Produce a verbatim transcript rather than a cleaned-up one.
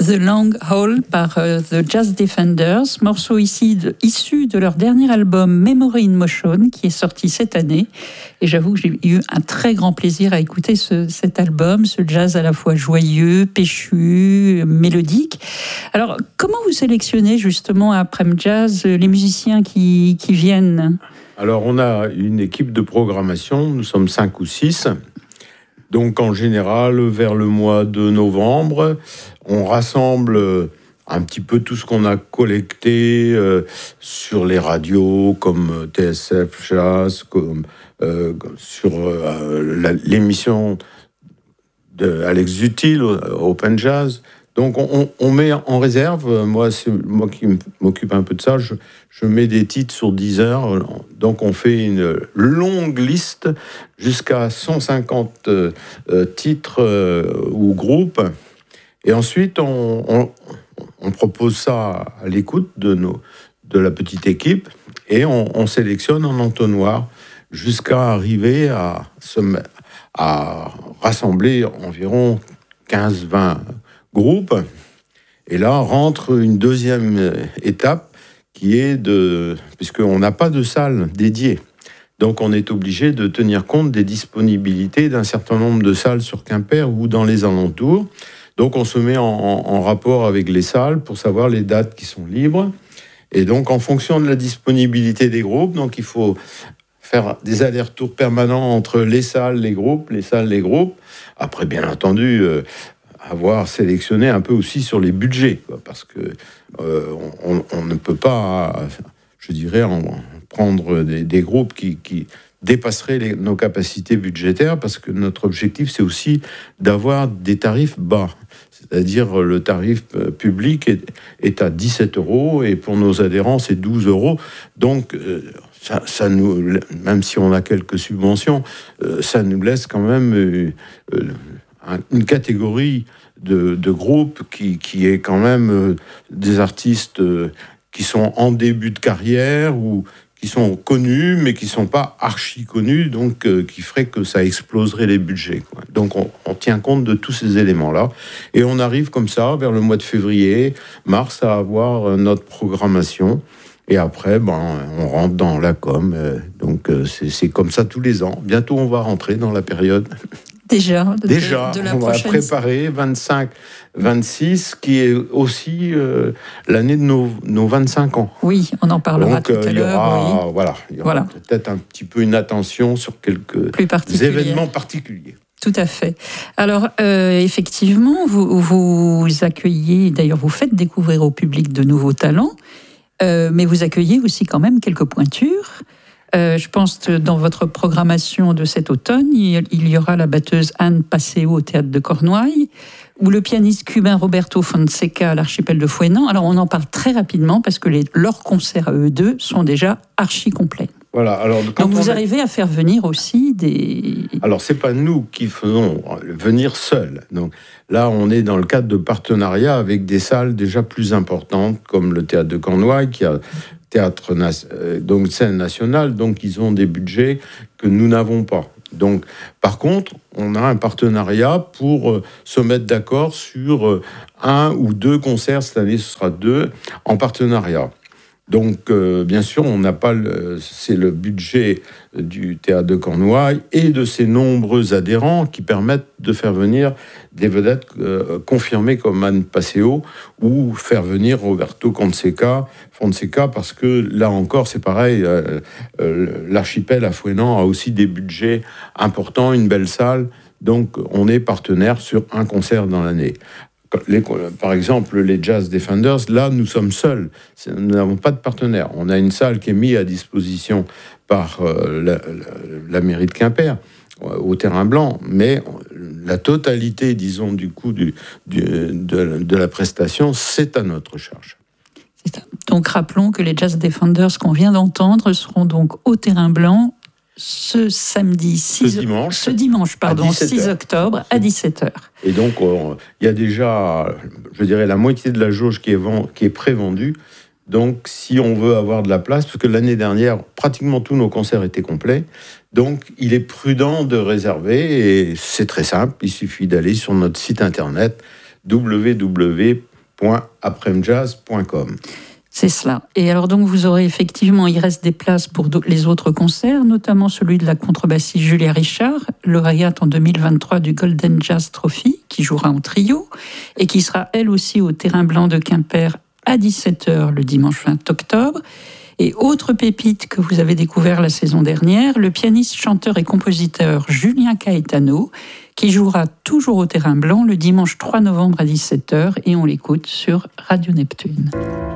The Long Haul par uh, The Jazz Defenders, morceau ici de, issu de leur dernier album Memory in Motion qui est sorti cette année. Et j'avoue que j'ai eu un très grand plaisir à écouter ce, cet album, ce jazz à la fois joyeux, péchu, mélodique. Alors, comment vous sélectionnez justement à Prem Jazz les musiciens qui, qui viennent ? Alors, on a une équipe de programmation, nous sommes cinq ou six. Donc, en général, vers le mois de novembre, on rassemble un petit peu tout ce qu'on a collecté euh, sur les radios, comme T S F Jazz, comme, euh, sur euh, la, l'émission d'Alex Zutil, Open Jazz. Donc, on, on met en réserve, moi, c'est moi qui m'occupe un peu de ça, je, je mets des titres sur dix heures. Donc, on fait une longue liste jusqu'à cent cinquante euh, titres euh, ou groupes. Et ensuite, on, on, on propose ça à l'écoute de, nos, de la petite équipe et on, on sélectionne en entonnoir jusqu'à arriver à, se, à rassembler environ quinze vingt groupe, et là rentre une deuxième étape qui est de, puisqu'on n'a pas de salle dédiée, donc on est obligé de tenir compte des disponibilités d'un certain nombre de salles sur Quimper ou dans les alentours. Donc on se met en, en, en rapport avec les salles pour savoir les dates qui sont libres, et donc en fonction de la disponibilité des groupes, donc il faut faire des allers-retours permanents entre les salles, les groupes, les salles, les groupes. Après, bien entendu, euh, avoir sélectionné un peu aussi sur les budgets, quoi, parce que euh, on, on ne peut pas, je dirais, en, prendre des, des groupes qui, qui dépasseraient les, nos capacités budgétaires, parce que notre objectif, c'est aussi d'avoir des tarifs bas. C'est-à-dire le tarif public est, est à dix-sept euros et pour nos adhérents, c'est douze euros. Donc, euh, ça, ça nous, même si on a quelques subventions, euh, ça nous laisse quand même euh, euh, une catégorie de, de groupes qui, qui est quand même euh, des artistes euh, qui sont en début de carrière ou qui sont connus, mais qui ne sont pas archi connus, donc euh, qui ferait que ça exploserait les budgets, quoi. Donc on, on tient compte de tous ces éléments-là, et on arrive comme ça, vers le mois de février, mars, à avoir euh, notre programmation, et après, ben, on rentre dans la com, euh, donc euh, c'est, c'est comme ça tous les ans. Bientôt, on va rentrer dans la période... Déjà, de, Déjà de la on prochaine... va préparer vingt-cinq vingt-six, qui est aussi euh, l'année de nos, nos vingt-cinq ans. Oui, on en parlera Donc, tout euh, à l'heure. Aura, oui. Voilà, il y aura Voilà. peut-être un petit peu une attention sur quelques événements particuliers. Tout à fait. Alors, euh, effectivement, vous, vous accueillez, d'ailleurs, vous faites découvrir au public de nouveaux talents, euh, mais vous accueillez aussi quand même quelques pointures. Euh, je pense que dans votre programmation de cet automne, il, il y aura la batteuse Anne Passeo au Théâtre de Cornouailles, ou le pianiste cubain Roberto Fonseca à l'Archipel de Fouesnant. Alors, on en parle très rapidement parce que les, leurs concerts à eux deux sont déjà archi complets. Voilà, alors, quand Donc, vous on arrivez à faire venir aussi des... Alors, c'est pas nous qui faisons venir seuls. Donc, là, on est dans le cadre de partenariats avec des salles déjà plus importantes, comme le Théâtre de Cornouailles, qui a théâtre, donc scène nationale, donc ils ont des budgets que nous n'avons pas. Donc, par contre, on a un partenariat pour euh, se mettre d'accord sur euh, un ou deux concerts. Cette année, ce sera deux en partenariat. Donc, euh, bien sûr, on n'a pas le, c'est le budget du Théâtre de Cornouailles et de ses nombreux adhérents qui permettent de faire venir des vedettes euh, confirmées comme Anne Passeo ou faire venir Roberto Fonseca, Fonseca parce que là encore, c'est pareil, euh, euh, l'archipel à Fouesnant a aussi des budgets importants, une belle salle, donc on est partenaire sur un concert dans l'année. Les, par exemple, les Jazz Defenders, là, nous sommes seuls. C'est, nous n'avons pas de partenaire. On a une salle qui est mise à disposition par euh, la, la, la mairie de Quimper, euh, au Terrain Blanc, mais la totalité, disons, du coût du, du, de, de la prestation, c'est à notre charge. C'est ça. Donc, rappelons que les Jazz Defenders qu'on vient d'entendre seront donc au Terrain Blanc ce samedi, six, ce dimanche, ce dimanche pardon, six octobre à dix-sept heures. Et donc, il y a déjà, je dirais, la moitié de la jauge qui est, vend, qui est prévendue. Donc, si on veut avoir de la place, parce que l'année dernière, pratiquement tous nos concerts étaient complets, donc il est prudent de réserver, et c'est très simple, il suffit d'aller sur notre site internet w w w point apremjazz point com. C'est cela. Et alors donc vous aurez effectivement, il reste des places pour les autres concerts, notamment celui de la contrebassiste Julia Richard, lauréate en deux mille vingt-trois du Golden Jazz Trophy, qui jouera en trio et qui sera elle aussi au Terrain Blanc de Quimper à dix-sept heures le dimanche vingt octobre. Et autre pépite que vous avez découvert la saison dernière, le pianiste, chanteur et compositeur Julien Caetano, qui jouera toujours au Terrain Blanc le dimanche trois novembre à dix-sept heures, et on l'écoute sur Radio Neptune.